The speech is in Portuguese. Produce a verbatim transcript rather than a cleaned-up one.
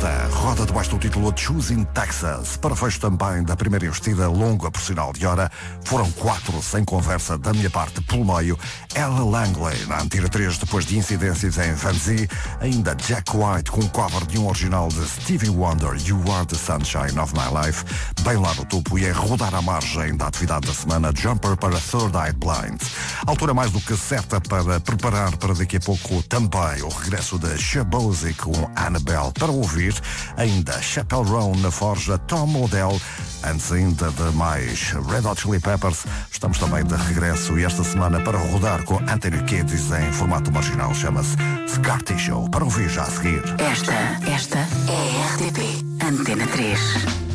esta roda debaixo do título Choosing Texas. Para fecho também da primeira investida longa por sinal de hora, foram quatro sem conversa da minha parte pelo meio. Ella Langley na Antena três depois de incidências em Vanzi, ainda Jack White com um cover de um original de Stevie Wonder, You Are the Sunshine of My Life, bem lá no topo e a rodar à margem da atividade da semana, Jumper para Third Eye Blind. Altura mais do que certa para preparar para daqui a pouco também o regresso de Shabozy com Annabelle. Para ouvir ainda Chappell Roan na Forja, Tom Odell, antes ainda de mais Red Hot Chili Peppers. Estamos também de regresso e esta semana para rodar com Anthony Kiedis em formato marginal, chama-se Scar Tissue. Para ouvir já a seguir. Esta, esta é a R T P Antena três.